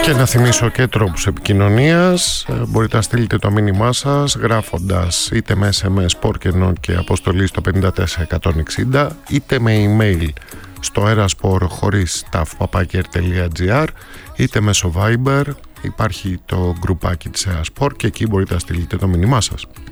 Και να θυμίσω και τρόπους επικοινωνίας. Μπορείτε να στείλετε το μήνυμά σας γράφοντας είτε με SMS Sport και αποστολή στο 54160, είτε με email στο erasport.gr, είτε μέσω Viber. Υπάρχει το γκρουπάκι της Erasport και εκεί μπορείτε να στείλετε το μήνυμά σας.